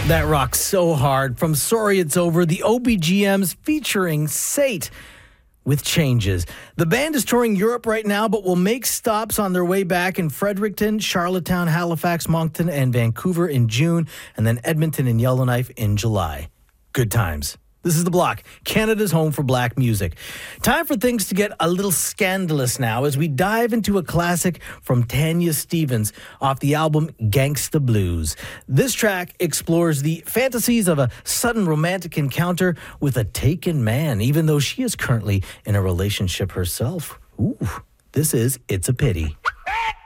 That rocks so hard. From Sorry It's Over, the OBGMs featuring Sate with Changes. The band is touring Europe right now, but will make stops on their way back in Fredericton, Charlottetown, Halifax, Moncton, and Vancouver in June, and then Edmonton and Yellowknife in July. Good times. This is The Block, Canada's home for black music. Time for things to get a little scandalous now as we dive into a classic from Tanya Stephens off the album Gangsta Blues. This track explores the fantasies of a sudden romantic encounter with a taken man, even though she is currently in a relationship herself. Ooh, this is It's a Pity.